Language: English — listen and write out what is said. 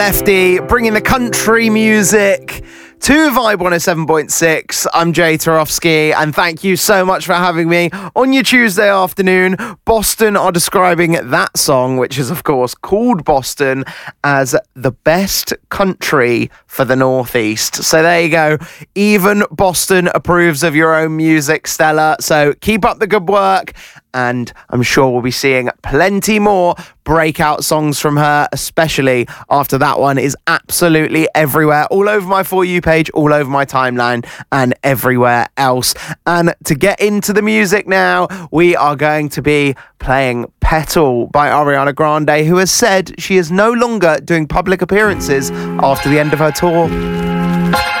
Lefty, bringing the country music to Vibe 107.6. I'm Jay Tarofsky, and thank you so much for having me on your Tuesday afternoon. Boston are describing that song, which is of course called Boston, as the best country for the Northeast. So there you go. Even Boston approves of your own music, Stella. So keep up the good work, and I'm sure we'll be seeing plenty more breakout songs from her, especially after that one is absolutely everywhere, all over my For You page, all over my timeline, and everywhere else. And to get into the music now, we are going to be playing Petal by Ariana Grande, who has said she is no longer doing public appearances after the end of her tour.